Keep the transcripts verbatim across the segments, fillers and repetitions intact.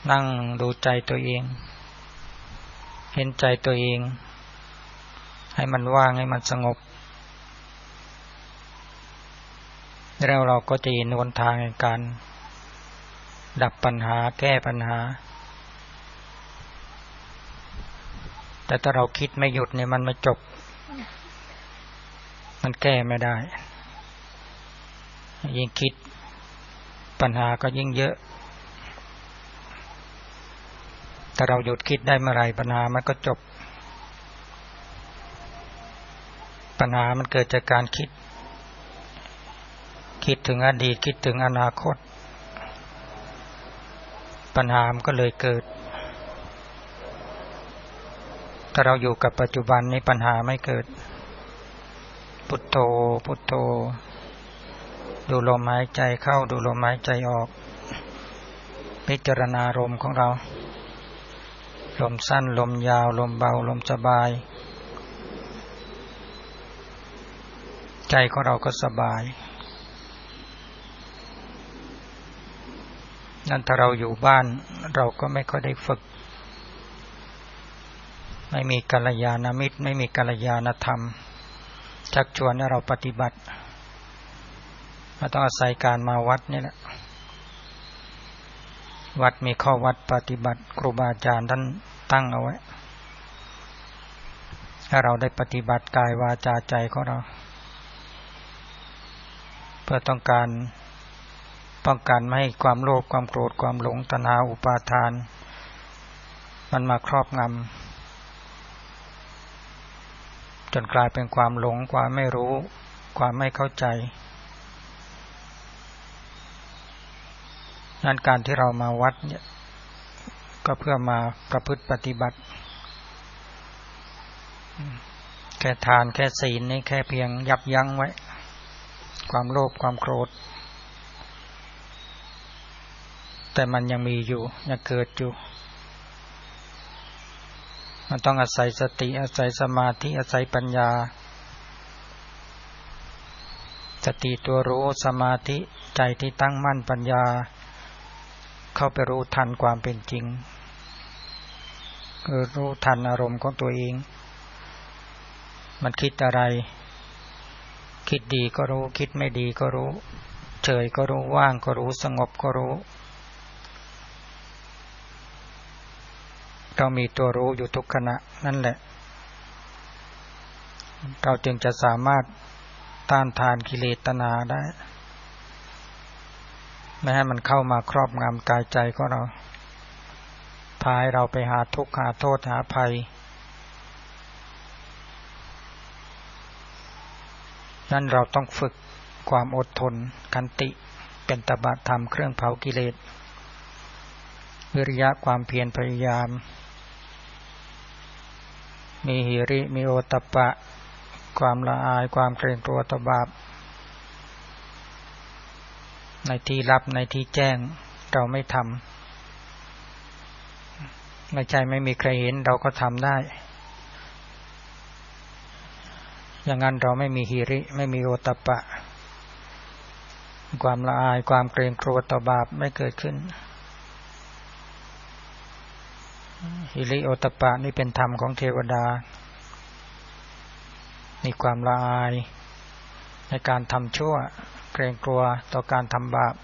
นั่งดูใจตัวเองเห็นใจตัวเองให้มันว่างให้มันสงบแล้วเราก็จะเห็นหนทางในการดับปัญหาแก้ปัญหาแต่ถ้าเราคิดไม่หยุดเนี่ยมันไม่จบมันแก้ไม่ได้ยิ่งคิดปัญหาก็ยิ่งเยอะถ้าเราหยุดคิดได้เมื่อไหร่ปัญหามันก็จบปัญหามันเกิดจากการคิดคิดถึงอดีตคิดถึงอนาคตปัญหามันก็เลยเกิดถ้าเราอยู่กับปัจจุบันนี้ปัญหาไม่เกิดพุทโธพุทโธดูลมหายใจเข้าดูลมหายใจออกพิจารณาลมของเราลมสั้นลมยาวลมเบาลมสบายใจของเราก็สบายนั่นถ้าเราอยู่บ้านเราก็ไม่ค่อยได้ฝึกไม่มีกัลยาณมิตรไม่มีกัลยาณธรรมชักชวนให้เราปฏิบัติเราต้องอาศัยการมาวัดนี่แหละวัดมีข้อวัดปฏิบัติครูบาอาจารย์ท่านตั้งเอาไว้ถ้าเราได้ปฏิบัติกายวาจาใจของเราเพื่อต้องการป้องกันไม่ให้ความโลภความโกรธความหลงตัณหาอุปาทานมันมาครอบงำจนกลายเป็นความหลงความไม่รู้ความไม่เข้าใจนั่นการที่เรามาวัดเนี่ยก็เพื่อมาประพฤติปฏิบัติแค่ทานแค่ศีลนี่แค่เพียงยับยั้งไว้ความโลภความโกรธแต่มันยังมีอยู่ยังเกิดอยู่มันต้องอาศัยสติอาศัยสมาธิอาศัยปัญญาสติตัวรู้สมาธิใจที่ตั้งมั่นปัญญาเข้าไปรู้ทันความเป็นจริงคือรู้ทันอารมณ์ของตัวเองมันคิดอะไรคิดดีก็รู้คิดไม่ดีก็รู้เฉยก็รู้ว่างก็รู้สงบก็รู้เรามีตัวรู้อยู่ทุกขณะนั่นแหละเราจึงจะสามารถต้านทานกิเลสตัณหาได้ไม่ให้มันเข้ามาครอบงำกายใจของเราพาให้เราไปหาทุกข์หาโทษหาภัยนั่นเราต้องฝึกความอดทนขันติเป็นตบะธรรมเครื่องเผากิเลสวิริยะความเพียรพยายามมีหิริมีโอตตัปปะความละอายความเกรงกลัวต่อบาปในที่ลับในที่แจ้งเราไม่ทำไม่ใช่ไม่มีใครเห็นเราก็ทำได้อย่างนั้นเราไม่มีหิริไม่มีโอตตัปปะความละอายความเกรงกลัวต่อบาปไม่เกิดขึ้นหิริโอตตัปปะนี่เป็นธรรมของเทวดามีความละอายในการทำชั่วเกรงกลัวต่อการทำบาป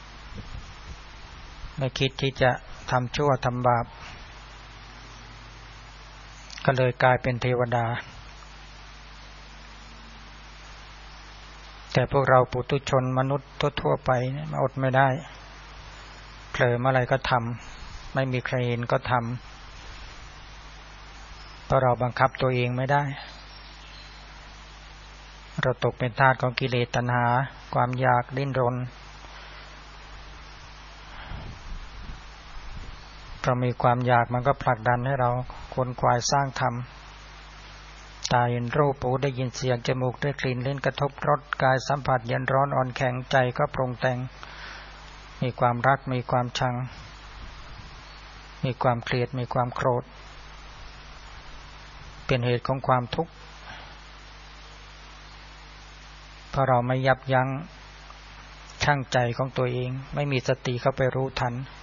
ไม่คิดที่จะทำชั่วทำบาปก็เลยกลายเป็นเทวดาแต่พวกเราปุถุชนมนุษย์ทั่วๆไปมาอดไม่ได้เผลอเมื่อไรก็ทำไม่มีใครเห็นก็ทำเพราะเราบังคับตัวเองไม่ได้เราตกเป็นทาสของกิเลสตัณหาความอยากดิ้นรนเรามีความอยากมันก็ผลักดันให้เราขวนขวายสร้างธรรมตาเห็นรูปหูได้ยินเสียงจมูกได้กลิ่นลิ้นกระทบรสกายสัมผัสเย็นร้อนอ่อนแข็งใจก็ปรุงแต่งมีความรักมีความชังมีความเกลียดมีความโกรธเป็นเหตุของความทุกข์เพราะเราไม่ยับยั้งชั่งใจของตัวเองไม่มีสติเข้าไปรู้ทัน